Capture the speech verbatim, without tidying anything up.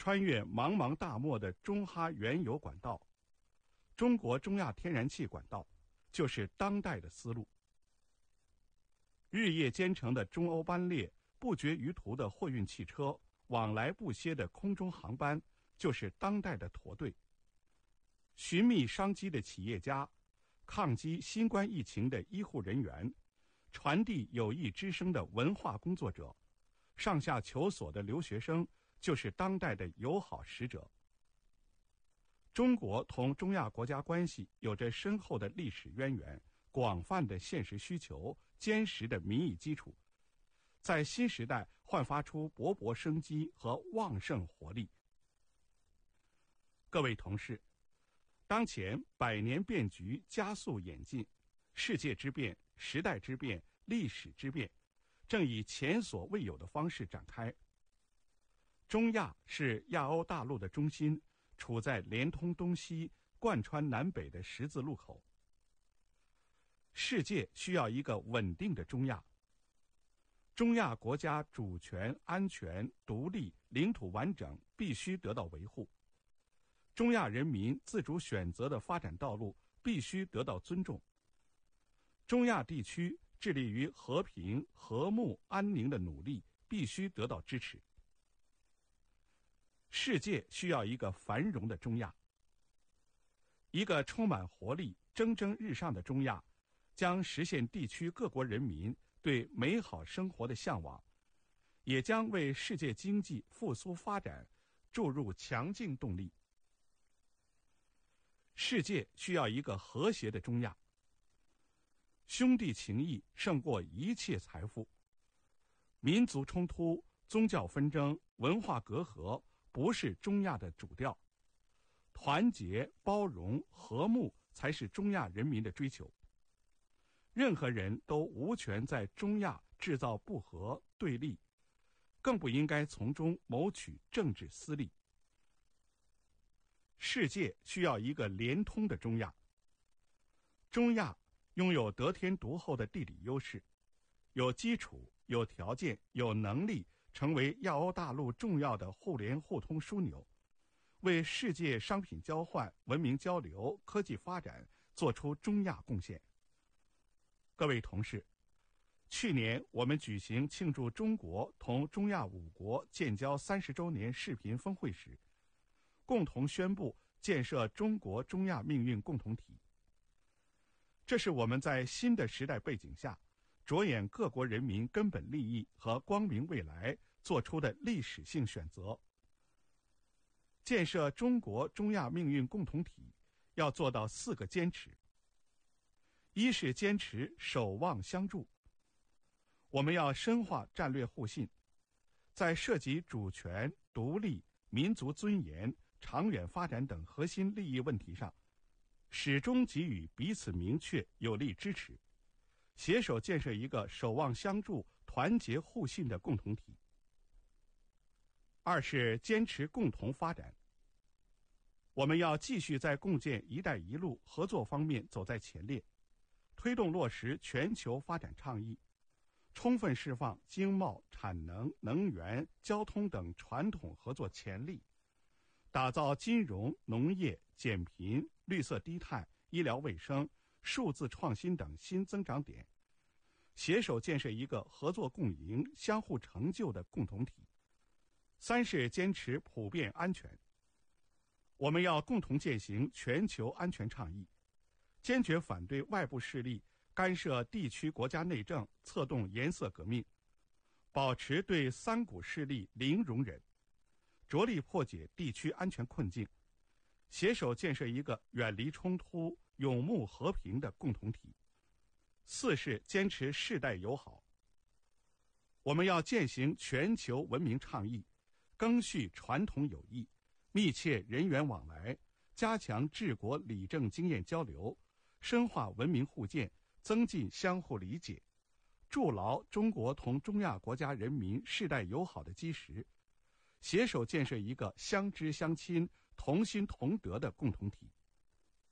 穿越茫茫大漠的中哈原油管道，中国中亚天然气管道，就是当代的丝路。日夜兼程的中欧班列，不绝于途的货运汽车，往来不歇的空中航班，就是当代的驼队。寻觅商机的企业家，抗击新冠疫情的医护人员，传递友谊之声的文化工作者，上下求索的留学生，就是当代的友好使者。中国同中亚国家关系有着深厚的历史渊源，广泛的现实需求，坚实的民意基础，在新时代焕发出勃勃生机和旺盛活力。各位同事，当前百年变局加速演进，世界之变、时代之变、历史之变，正以前所未有的方式展开。中亚是亚欧大陆的中心，处在连通东西、贯穿南北的十字路口。世界需要一个稳定的中亚。中亚国家主权、安全、独立、领土完整必须得到维护。中亚人民自主选择的发展道路必须得到尊重。中亚地区致力于和平、和睦、安宁的努力必须得到支持。世界需要一个繁荣的中亚。一个充满活力、蒸蒸日上的中亚，将实现地区各国人民对美好生活的向往，也将为世界经济复苏发展注入强劲动力。世界需要一个和谐的中亚。兄弟情谊胜过一切财富。民族冲突、宗教纷争、文化隔阂不是中亚的主调，团结、包容、和睦才是中亚人民的追求。任何人都无权在中亚制造不和对立，更不应该从中谋取政治私利。世界需要一个连通的中亚。中亚拥有得天独厚的地理优势，有基础、有条件、有能力成为亚欧大陆重要的互联互通枢纽，为世界商品交换、文明交流、科技发展做出中亚贡献。各位同事，去年我们举行庆祝中国同中亚五国建交三十周年视频峰会时，共同宣布建设中国中亚命运共同体。这是我们在新的时代背景下，着眼各国人民根本利益和光明未来做出的历史性选择。建设中国中亚命运共同体，要做到四个坚持。一是坚持守望相助。我们要深化战略互信，在涉及主权、独立、民族尊严、长远发展等核心利益问题上，始终给予彼此明确有力支持，携手建设一个守望相助、团结互信的共同体。二是坚持共同发展。我们要继续在共建“一带一路”合作方面走在前列，推动落实全球发展倡议，充分释放经贸、产能、能源、交通等传统合作潜力，打造金融、农业、减贫、绿色低碳、医疗卫生、数字创新等新增长点，携手建设一个合作共赢、相互成就的共同体。三是坚持普遍安全。我们要共同践行全球安全倡议，坚决反对外部势力干涉地区国家内政，策动颜色革命，保持对三股势力零容忍，着力破解地区安全困境，携手建设一个远离冲突、永慕和平的共同体。四是坚持世代友好。我们要践行全球文明倡议，赓续传统友谊，密切人员往来，加强治国理政经验交流，深化文明互鉴，增进相互理解，筑牢中国同中亚国家人民世代友好的基石，携手建设一个相知相亲、同心同德的共同体。